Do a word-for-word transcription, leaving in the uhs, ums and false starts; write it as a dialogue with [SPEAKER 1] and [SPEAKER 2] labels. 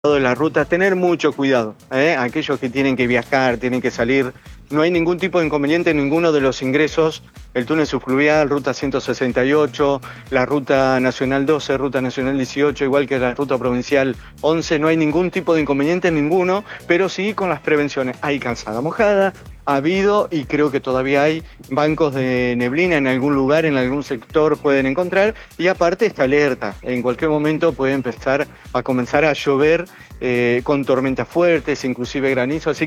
[SPEAKER 1] de la ruta, tener mucho cuidado, ¿eh? Aquellos que tienen que viajar, tienen que salir, no hay ningún tipo de inconveniente en ninguno de los ingresos, el túnel subfluvial, ruta ciento sesenta y ocho, la ruta nacional doce, ruta nacional dieciocho, igual que la ruta provincial once, no hay ningún tipo de inconveniente en ninguno, pero sí con las prevenciones. Hay calzada mojada, ha habido y creo que todavía hay bancos de neblina en algún lugar, en algún sector pueden encontrar, y aparte está alerta, en cualquier momento puede empezar a comenzar a llover eh, con tormentas fuertes, inclusive granizo, así